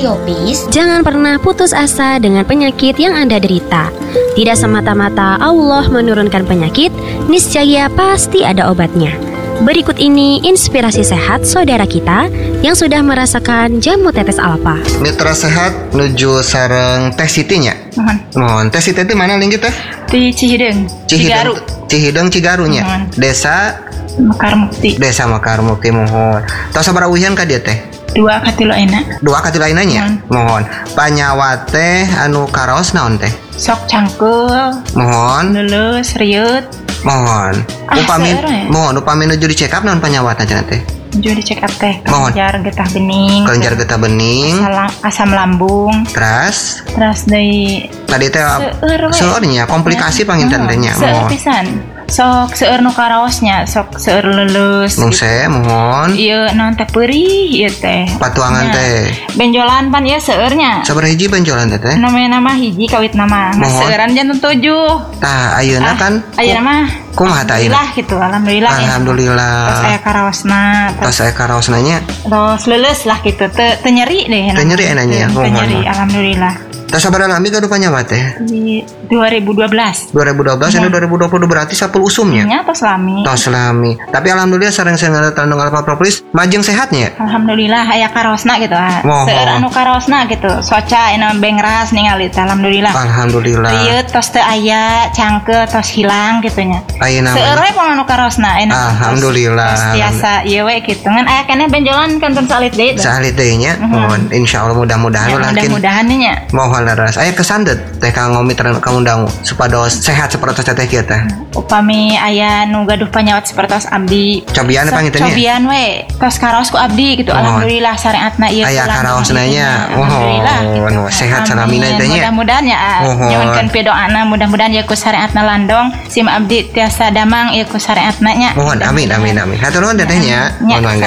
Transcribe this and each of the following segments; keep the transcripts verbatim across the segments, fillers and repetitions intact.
Radio Peace, jangan pernah putus asa dengan penyakit yang Anda derita. Tidak semata-mata Allah menurunkan penyakit, niscaya pasti ada obatnya. Berikut ini inspirasi sehat saudara kita yang sudah merasakan jamu tetes alfa. Mitra sehat nuju sareng Teh Siti nya. Mohon. Mohon. Teh Siti itu mana lingkit teh? Di Cihideng, Cigaru. Cihideng Cigarunya. Mohon. Desa Mekar Mukti. Desa Mekar Mukti. Mohon. Tos sabaraha uhian ka dieu teh? Dua katilu ayeuna. Dua katilu ayeuna nya. Mohon. Panyawa teh anu karaos naon teh? Sok cangkeul. Mohon. Leuleus rieut. Mohon. Ah, Upami seueur we. mohon upami nuju di check up naon panyawatna cenah teh? Menuju di check up teh. Mohon. Kelenjar getah bening. Kelenjar getah bening. Asam, asam lambung. Teras Terus dari tadi teh seueur we. seurnya komplikasi panginten teh nya. Seueur Mohon. pisan. Sok seueur nu karaosnya, sok seueur leuleus. Mungse mohon. Ieu naon teh peurih ieu teh. Patuangan Nya. teh. Benjolan pan ieu seueurnya. Sabaraha hiji benjolan teh teh? Namanya nama hiji kawit nama. Mohon. Seueuran jantung tujuh. Tah ayeuna kan Ayeuna mah kumaha tah ayeuna? alhamdulillah gitu, alhamdulillah. ya. Alhamdulillah. Terus aya karaosna, terus Tos aya karaosna nya. terus leuleus lah gitu. Teu teu nyeri deh. Teu nyeri enanya, Teu mohon. nyeri, alhamdulillah. Tos sabaraha lami gaduh panyawa teh? Di dua ribu dua belas. dua ribu dua belas ini dua ribu dua puluh berarti sepuluh usumnya. Nya tos lami. Tos lami. Tapi alhamdulillah sareng saya ngatandung alfa propolis majeng sehatnya. Alhamdulillah aya karaosna gitu. ah. Mohon. Seueur anu karaosna gitu. Soca ena bengras ningali teh, alhamdulillah. Alhamdulillah. Ieu tos teu aya cangkeul tos hilang gitu nya. Ayeuna Seueur mah. we pun anu karaosna ena. Alhamdulillah. Tos tiasa ieu we gitu. Ngan aya keneh benjolan kanton salit deui. teh. Salit deui nya. Mohon insyaallah mudah-mudahan Ya, ulah mudah-mudahan nya. mohon laras. Aya kesan deh teh kang ngomiteran kamu dangu supados sehat seperti teh kieu teh. Upami aya nu gaduh panyawat sapertos abdi. Cobian So- panginten nya. Cobian we. Tos karaos ku abdi gitu. Mohon. Alhamdulillah syariatna ieu. Aya pulang karaosna gitu nya. nya. Alhamdulillah. Mohon. gitu. Sehat salamina Amin. teh nya. Mudah-mudahan ya. Mohon. Nyuhunkeun pidoana mudah-mudahan ya ku syariatna landong. Sim abdi tiasa damang ieu ku syariatna nya. Mohon amin amin amin. Hatur nuhun teteh nya. Ya. Mohon mangga.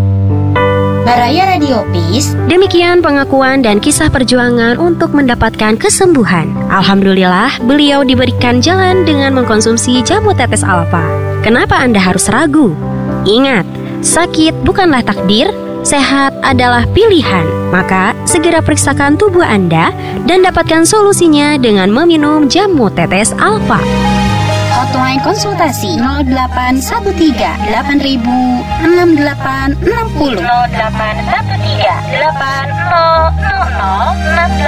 Baraya Radio Peace, Demikian pengakuan dan kisah perjuangan untuk mendapatkan kesembuhan. Alhamdulillah, beliau diberikan jalan dengan mengkonsumsi jamu tetes alfa. Kenapa Anda harus ragu? Ingat, sakit bukanlah takdir, sehat adalah pilihan. Maka, segera periksakan tubuh Anda dan dapatkan solusinya dengan meminum jamu tetes alfa. hotline konsultasi nol delapan satu tiga delapan ribu enam delapan enam nol. nol delapan satu tiga delapan nol nol nol enam